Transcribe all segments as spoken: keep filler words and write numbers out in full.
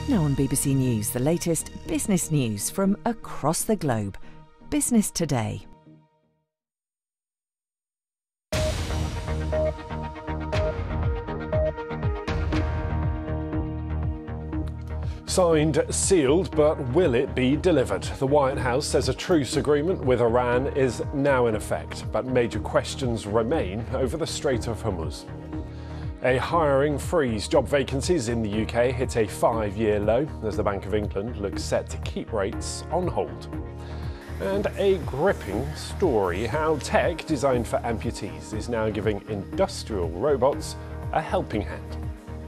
Now on B B C News, the latest business news from across the globe. Business Today. Signed, sealed, but will it be delivered? The White House says a truce agreement with Iran is now in effect, but major questions remain over the Strait of Hormuz. A hiring freeze. Job vacancies in the U K hit a five-year low as the Bank of England looks set to keep rates on hold. And a gripping story, how tech designed for amputees is now giving industrial robots a helping hand.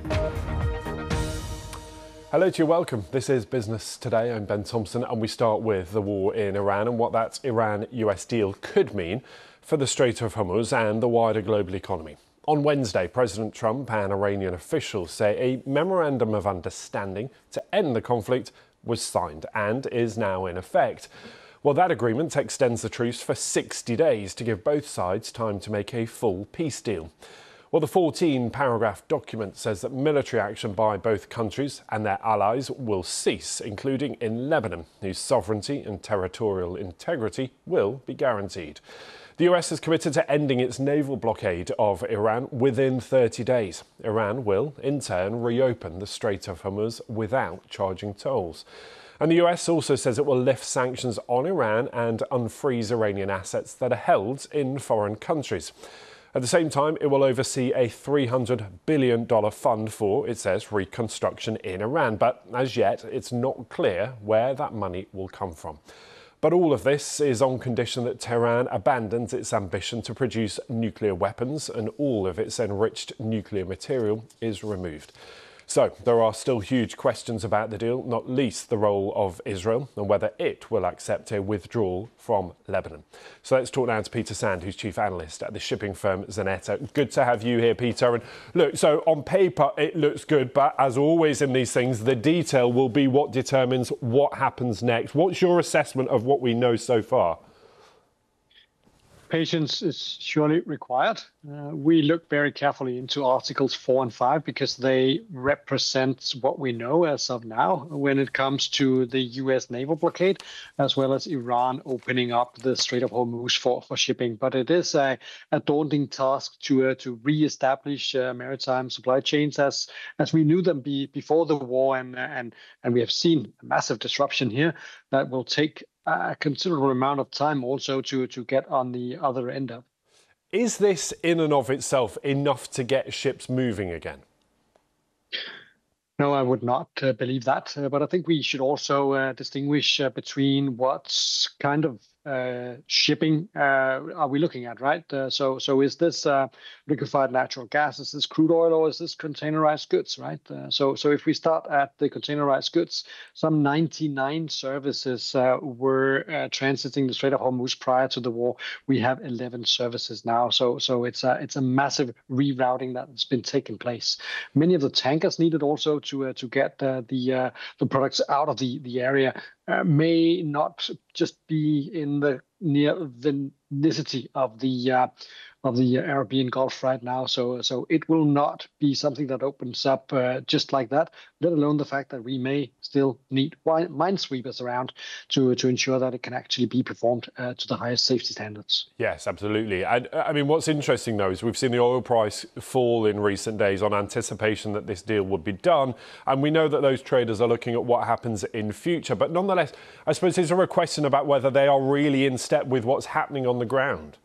Hello to you, welcome. This is Business Today. I'm Ben Thompson, and we start with the war in Iran and what that Iran-U S deal could mean for the Strait of Hormuz and the wider global economy. On Wednesday, President Trump and Iranian officials say a memorandum of understanding to end the conflict was signed and is now in effect. Well, that agreement extends the truce for sixty days to give both sides time to make a full peace deal. Well, the fourteen-paragraph document says that military action by both countries and their allies will cease, including in Lebanon, whose sovereignty and territorial integrity will be guaranteed. The U S is committed to ending its naval blockade of Iran within thirty days. Iran will, in turn, reopen the Strait of Hormuz without charging tolls. And the U S also says it will lift sanctions on Iran and unfreeze Iranian assets that are held in foreign countries. At the same time, it will oversee a three hundred billion dollars fund for, it says, reconstruction in Iran. But as yet, it's not clear where that money will come from. But all of this is on condition that Tehran abandons its ambition to produce nuclear weapons and all of its enriched nuclear material is removed. So there are still huge questions about the deal, not least the role of Israel and whether it will accept a withdrawal from Lebanon. So let's talk now to Peter Sand, who's chief analyst at the shipping firm Xeneta. Good to have you here, Peter. And look, so on paper it looks good, but as always in these things, the detail will be what determines what happens next. What's your assessment of what we know so far? Patience is surely required. Uh, we look very carefully into Articles four and five because they represent what we know as of now when it comes to the U S naval blockade, as well as Iran opening up the Strait of Hormuz for, for shipping. But it is a, a daunting task to uh, to reestablish uh, maritime supply chains as as we knew them be, before the war, and and and we have seen a massive disruption here that will take a considerable amount of time also to, to get on the other end of. Is this in and of itself enough to get ships moving again? No, I would not uh, believe that. Uh, but I think we should also uh, distinguish uh, between what's kind of uh, shipping uh, are we looking at, right? Uh, so, so is this uh, liquefied natural gas? Is this crude oil, or is this containerized goods, right? Uh, so, so if we start at the containerized goods, some ninety-nine services uh, were uh, transiting the Strait of Hormuz prior to the war. We have eleven services now. So, so it's a it's a massive rerouting that has been taking place. Many of the tankers needed also to uh, to get uh, the uh, the products out of the the area. Uh, may not just be in the near vicinity of the uh, of the Arabian Gulf right now, so so it will not be something that opens up uh, just like that. Let alone the fact that we may still need minesweepers around to to ensure that it can actually be performed uh, to the highest safety standards. Yes, absolutely. And I mean, what's interesting though is we've seen the oil price fall in recent days on anticipation that this deal would be done, and we know that those traders are looking at what happens in future. But nonetheless, I suppose is there a question about whether they are really in step with what's happening on the ground?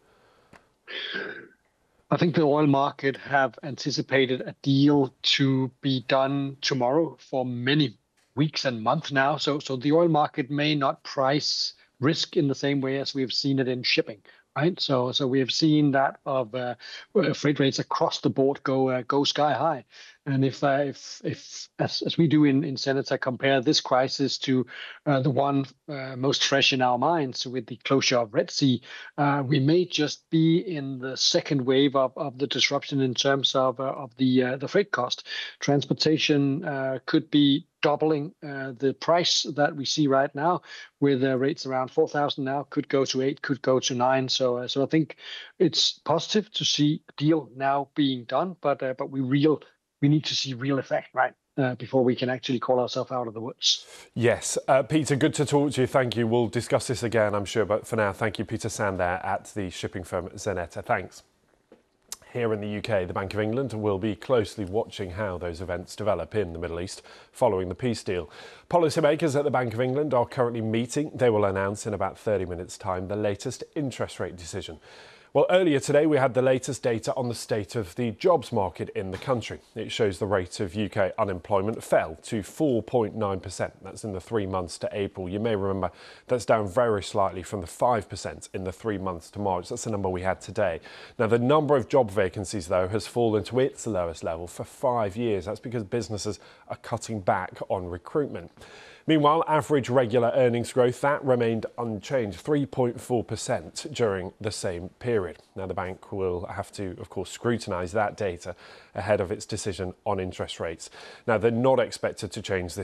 I think the oil market have anticipated a deal to be done tomorrow for many weeks and months now. So, so the oil market may not price risk in the same way as we've seen it in shipping, right? So, so we have seen that of uh, freight rates across the board go uh, go sky high. And if, uh, if, if as, as we do in, in Xeneta, compare this crisis to uh, the one uh, most fresh in our minds with the closure of Red Sea, uh, we may just be in the second wave of, of the disruption in terms of uh, of the uh, the freight cost. Transportation uh, could be doubling uh, the price that we see right now, with uh, rates around four thousand now, could go to eight, could go to nine. So, uh, so I think it's positive to see a deal now being done, but uh, but we real we need to see real effect, right, uh, before we can actually call ourselves out of the woods. Yes, uh, Peter, good to talk to you. Thank you. We'll discuss this again, I'm sure. But for now, thank you, Peter Sand there at the shipping firm Xeneta. Thanks. Here in the U K, the Bank of England will be closely watching how those events develop in the Middle East following the peace deal. Policymakers at the Bank of England are currently meeting. They will announce in about thirty minutes' time the latest interest rate decision. Well, earlier today, we had the latest data on the state of the jobs market in the country. It shows the rate of U K unemployment fell to four point nine percent. That's in the three months to April. You may remember that's down very slightly from the five percent in the three months to March. That's the number we had today. Now, the number of job vacancies, though, has fallen to its lowest level for five years. That's because businesses are cutting back on recruitment. Meanwhile, average regular earnings growth, that remained unchanged, three point four percent during the same period. Now, the bank will have to, of course, scrutinise that data ahead of its decision on interest rates. Now, they're not expected to change this